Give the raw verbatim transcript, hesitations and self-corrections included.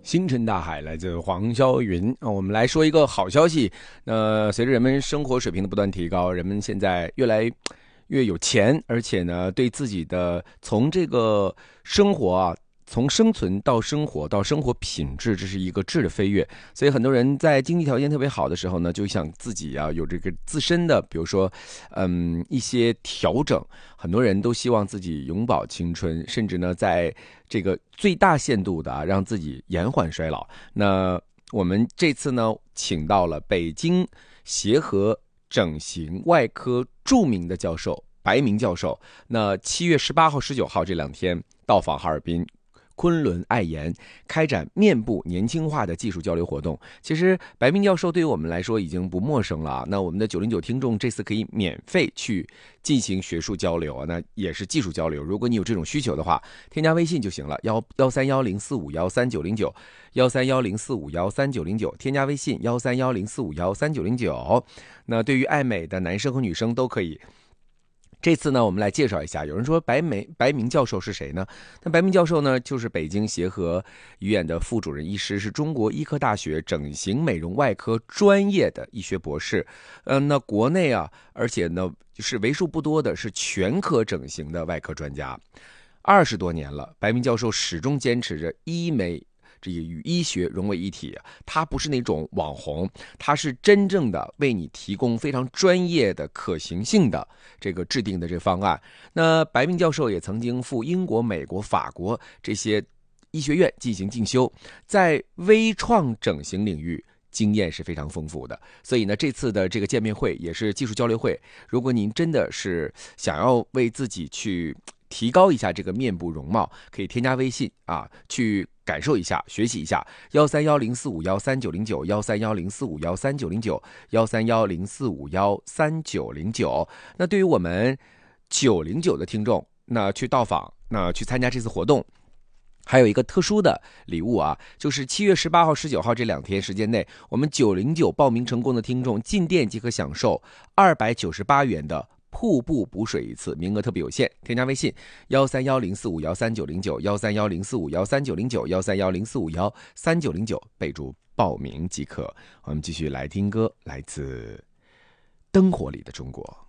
星辰大海来自黄霄云啊，我们来说一个好消息。那随着人们生活水平的不断提高，人们现在越来越有钱，而且呢，对自己的从这个生活啊。从生存到生活到生活品质，这是一个质的飞跃。所以很多人在经济条件特别好的时候呢，就想自己啊有这个自身的，比如说，嗯，一些调整。很多人都希望自己永葆青春，甚至呢，在这个最大限度的啊，让自己延缓衰老。那我们这次呢，请到了北京协和整形外科著名的教授白明教授。那七月十八号、十九号这两天到访哈尔滨。昆仑爱颜开展面部年轻化的技术交流活动。其实白明教授对于我们来说已经不陌生了，那我们的九零九听众这次可以免费去进行学术交流啊，那也是技术交流。如果你有这种需求的话，添加微信就行了，幺幺三幺零四五幺三九零九，幺三幺零四五幺三九零九，添加微信幺三幺零四五幺三九零九。那对于爱美的男生和女生都可以。这次呢，我们来介绍一下。有人说白美白明教授是谁呢？那白明教授呢，就是北京协和医院的副主任医师，是中国医科大学整形美容外科专业的医学博士。呃，那国内啊，而且呢是为数不多的是全科整形的外科专家。二十多年了，白明教授始终坚持着医美。这个与医学融为一体，他不是那种网红，他是真正的为你提供非常专业的可行性的这个制定的这个方案。那白明教授也曾经赴英国、美国、法国这些医学院进行进修，在微创整形领域经验是非常丰富的。所以呢，这次的这个见面会也是技术交流会。如果您真的是想要为自己去提高一下这个面部容貌，可以添加微信啊，去感受一下，学习一下。幺三幺零四五幺三九零九，幺三幺零四五幺三九零九，幺三幺零四五幺三九零九。那对于我们九零九的听众，那去到访，那去参加这次活动。还有一个特殊的礼物啊，就是七月十八号、十九号这两天时间内，我们九零九报名成功的听众进店即可享受二百九十八元的瀑布补水一次，名额特别有限。添加微信幺三幺零四五幺三九零九，幺三幺零四五幺三九零九，幺三幺零四五幺三九零九，备注报名即可。我们继续来听歌，来自《灯火里的中国》。